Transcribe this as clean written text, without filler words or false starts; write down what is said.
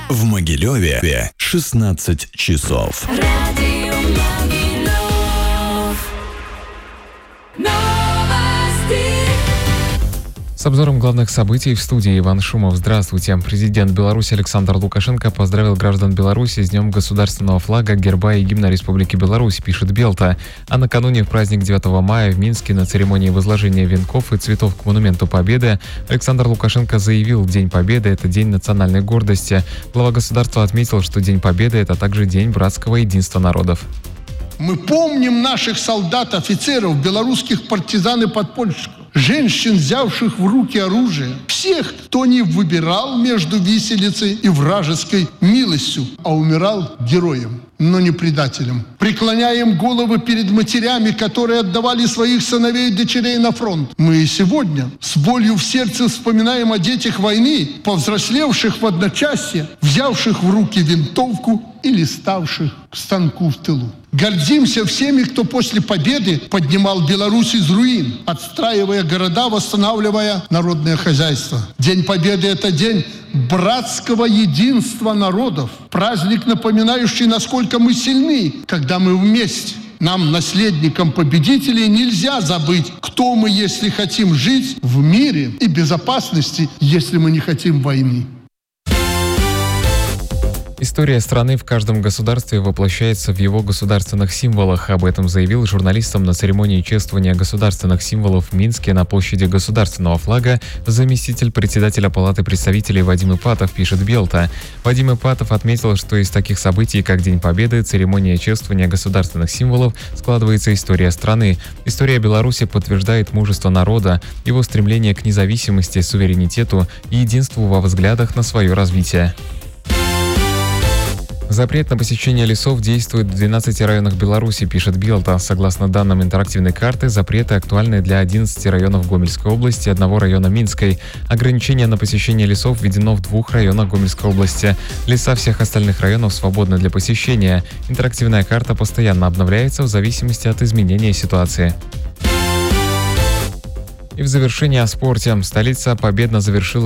В Могилеве 16 часов. Радио Могилев. Новости. С обзором главных событий в студии Иван Шумов. Здравствуйте. Президент Беларуси Александр Лукашенко поздравил граждан Беларуси с Днем государственного флага, герба и гимна Республики Беларусь, пишет Белта. А накануне, в праздник 9 мая, в Минске на церемонии возложения венков и цветов к Монументу Победы Александр Лукашенко заявил: День Победы – это день национальной гордости. Глава государства отметил, что День Победы – это также день братского единства народов. Мы помним наших солдат, офицеров, белорусских партизан и подпольщиков, женщин, взявших в руки оружие, всех, кто не выбирал между виселицей и вражеской милостью, а умирал героем, но не предателем. Преклоняем головы перед матерями, которые отдавали своих сыновей и дочерей на фронт. Мы и сегодня с болью в сердце вспоминаем о детях войны, повзрослевших в одночасье, взявших в руки винтовку или ставших к станку в тылу. Гордимся всеми, кто после победы поднимал Беларусь из руин, отстраивая города, восстанавливая народное хозяйство. День Победы – это день братского единства народов. Праздник, напоминающий, насколько мы сильны, когда мы вместе. Нам, наследникам победителей, нельзя забыть, кто мы, если хотим жить в мире и безопасности, если мы не хотим войны. История страны в каждом государстве воплощается в его государственных символах. Об этом заявил журналистам на церемонии чествования государственных символов в Минске на площади государственного флага заместитель председателя Палаты представителей Вадим Ипатов, пишет Белта. Вадим Ипатов отметил, что из таких событий, как День Победы, церемония чествования государственных символов, складывается история страны. История Беларуси подтверждает мужество народа, его стремление к независимости, суверенитету и единству во взглядах на свое развитие. Запрет на посещение лесов действует в 12 районах Беларуси, пишет Белта. Согласно данным интерактивной карты, запреты актуальны для 11 районов Гомельской области и 1 района Минской. Ограничение на посещение лесов введено в 2 районах Гомельской области. Леса всех остальных районов свободны для посещения. Интерактивная карта постоянно обновляется в зависимости от изменения ситуации. И в завершение о спорте. Столица победно завершила